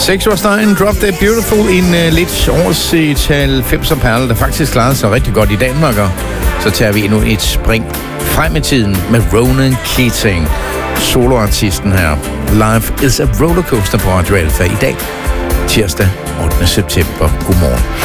6 års Stein, Drop Dead Beautiful, en lidt overset 90'er perle, der faktisk klarede sig rigtig godt i Danmark, og så tager vi endnu et spring frem i tiden med Ronan Keating, soloartisten her. Life is a rollercoaster på Radio Alpha i dag, tirsdag 8. september. Godmorgen.